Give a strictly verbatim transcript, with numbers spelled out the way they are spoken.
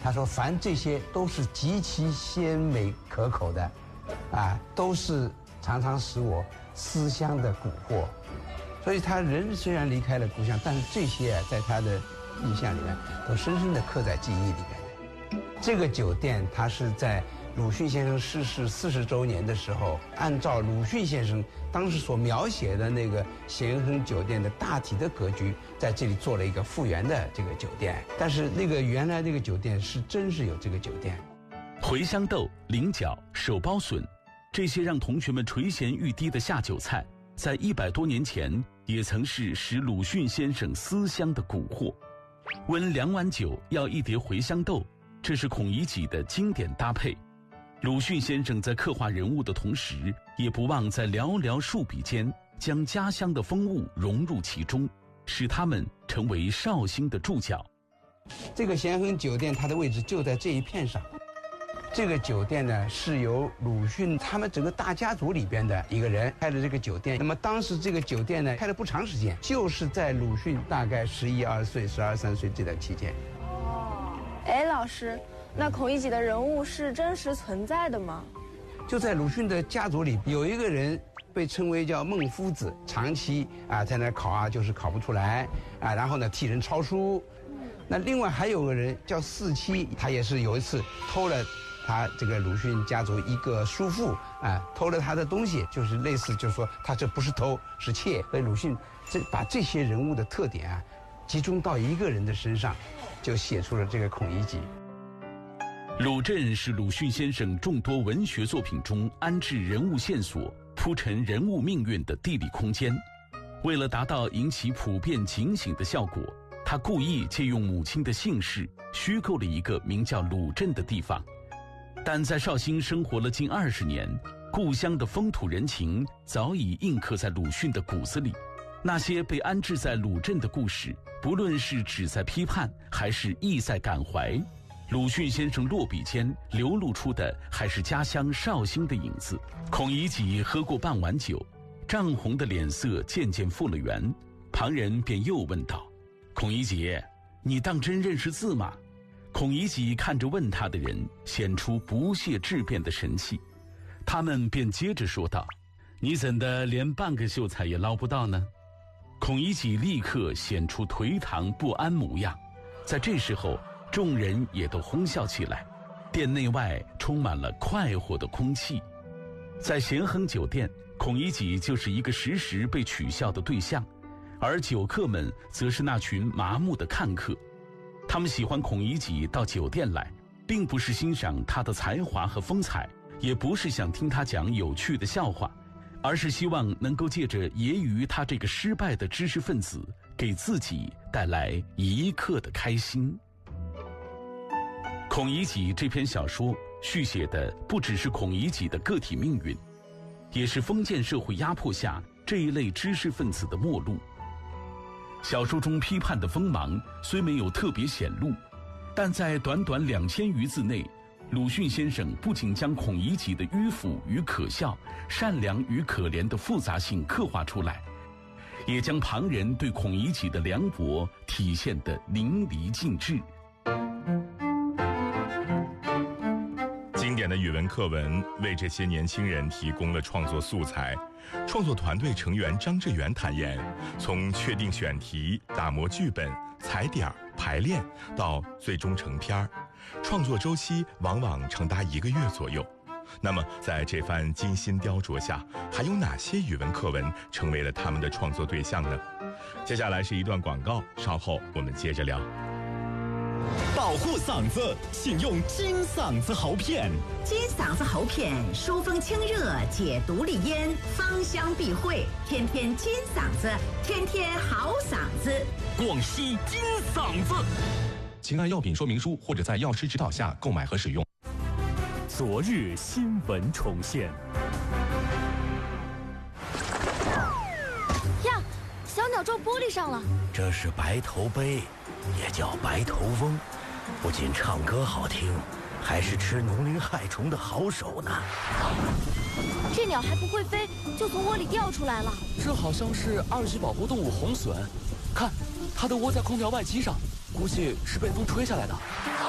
他说凡这些都是极其鲜美可口的，啊，都是常常使我思乡的蛊惑。所以他人虽然离开了故乡，但是这些啊，在他的印象里面都深深地刻在记忆里面的。这个酒店，它是在鲁迅先生逝世四十周年的时候，按照鲁迅先生当时所描写的那个咸亨酒店的大体的格局，在这里做了一个复原的这个酒店。但是那个原来这个酒店是真是有这个酒店。 茴香豆、菱角、手包笋，这些让同学们垂涎欲滴的下酒菜，在一百多年前也曾是使鲁迅先生思乡的蛊惑。温两碗酒，要一碟茴香豆，这是孔乙己的经典搭配。鲁迅先生在刻画人物的同时，也不忘在寥寥数笔间将家乡的风物融入其中，使他们成为绍兴的注脚。 这个咸亨酒店它的位置就在这一片上。这个酒店呢，是由鲁迅他们整个大家族里边的一个人开的这个酒店。那么当时这个酒店呢，开了不长时间，就是在鲁迅大概十一二岁、十二三岁这段期间。 哦，哎，老师，那孔乙己的人物是真实存在的吗？ 就在鲁迅的家族里，有一个人被称为叫孟夫子，长期啊在那考啊，就是考不出来啊，然后呢替人抄书。那另外还有个人叫四七，他也是有一次偷了他这个鲁迅家族一个叔父啊，偷了他的东西，就是类似就是说他这不是偷是窃。所以鲁迅这把这些人物的特点啊集中到一个人的身上，就写出了这个孔乙己。 鲁镇是鲁迅先生众多文学作品中安置人物线索、铺陈人物命运的地理空间。为了达到引起普遍警醒的效果，他故意借用母亲的姓氏，虚构了一个名叫鲁镇的地方。但在绍兴生活了近二十年，故乡的风土人情早已印刻在鲁迅的骨子里。那些被安置在鲁镇的故事，不论是旨在批判，还是意在感怀，鲁迅先生落笔间流露出的还是家乡绍兴的影子。孔乙己喝过半碗酒，涨红的脸色渐渐复了原，旁人便又问道：“孔乙己，你当真认识字吗？”孔乙己看着问他的人，显出不屑质辩的神气。他们便接着说道：“你怎的连半个秀才也捞不到呢？”孔乙己立刻显出颓唐不安模样。在这时候，众人也都哄笑起来，店内外充满了快活的空气。在咸亨酒店，孔乙己就是一个时时被取笑的对象，而酒客们则是那群麻木的看客。他们喜欢孔乙己到酒店来，并不是欣赏他的才华和风采，也不是想听他讲有趣的笑话，而是希望能够借着揶揄他这个失败的知识分子，给自己带来一刻的开心。孔乙己这篇小说续写的不只是孔乙己的个体命运，也是封建社会压迫下这一类知识分子的末路。小说中批判的锋芒虽没有特别显露，但在短短两千余字内，鲁迅先生不仅将孔乙己的迂腐与可笑、善良与可怜的复杂性刻画出来，也将旁人对孔乙己的凉薄体现得淋漓尽致。 经典的语文课文为这些年轻人提供了创作素材。创作团队成员张志远坦言，从确定选题、打磨剧本、踩点、排练到最终成片，创作周期往往长达一个月左右。那么在这番精心雕琢下，还有哪些语文课文成为了他们的创作对象呢？接下来是一段广告，稍后我们接着聊。 保护嗓子，请用金嗓子喉片。 金嗓子喉片疏风清热，解毒利咽，芳香避秽，天天金嗓子，天天好嗓子。 广西金嗓子。 请按药品说明书或者在药师指导下购买和使用。 昨日新闻重现。 呀，小鸟撞玻璃上了。 这是白头鹎，也叫白头翁，不仅唱歌好听，还是吃农林害虫的好手呢。 这鸟还不会飞，就从窝里掉出来了。 这好像是二级保护动物红隼，看，它的窝在空调外机上，估计是被风吹下来的。